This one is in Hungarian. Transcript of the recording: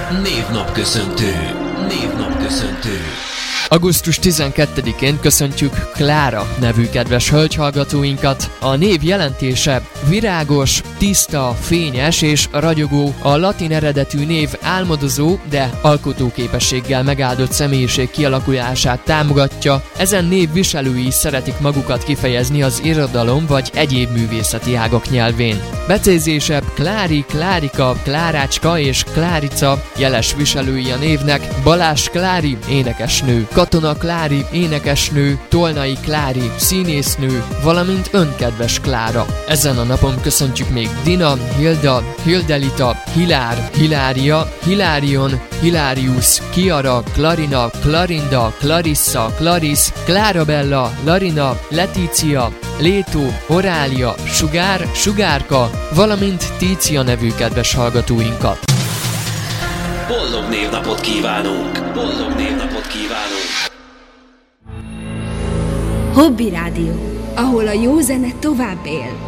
Névnapköszöntő. Névnapköszöntő. Augusztus 12-én köszöntjük Klára nevű kedves hölgyhallgatóinkat. A név jelentése virágos, tiszta, fényes és ragyogó, a latin eredetű név álmodozó, de alkotóképességgel megáldott személyiség kialakulását támogatja. Ezen név viselői szeretik magukat kifejezni az irodalom vagy egyéb művészeti ágak nyelvén. Becézése Klári, Klárika, Klárácska és Klárica, jeles viselői a névnek Balázs Klári, énekesnő, Katona Klári, énekesnő, Tolnai Klári, színésznő, valamint önkedves Klára. Ezen a napon köszöntjük még Dina, Hilda, Hildelita, Hilár, Hilária, Hilárion, Hilárius, Kiara, Klarina, Klarinda, Clarissa, Clarisz, Klárabella, Larina, Letícia, Létó, Orália, Sugár, Sugárka, valamint Tícia nevű kedves hallgatóinkat. Boldog névnapot kívánunk! Boldog névnapot kívánunk! Hobby Rádió, ahol a jó zene tovább él.